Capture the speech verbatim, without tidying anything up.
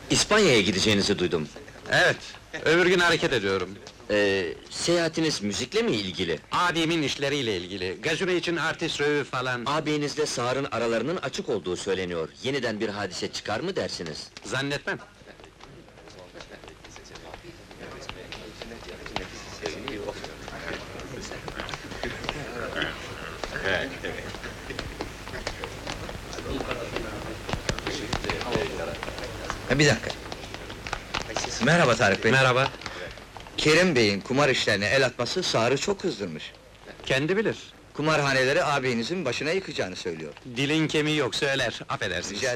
İspanya'ya gideceğinizi duydum. Evet, öbür gün hareket ediyorum. Ee, seyahatiniz müzikle mi ilgili? Abimin işleriyle ilgili, gazino için artist rövü falan... Ağabeyinizle Sağır'ın aralarının açık olduğu söyleniyor. Yeniden bir hadise çıkar mı dersiniz? Zannetmem. Ha, bir dakika. Merhaba Tarık Bey. Merhaba. Kerim Bey'in kumar işlerine el atması Sağır'ı çok kızdırmış. Kendi bilir. Kumarhaneleri ağabeyinizin başına yıkacağını söylüyor. Dilin kemiği yok, söyler, affedersiniz. Rica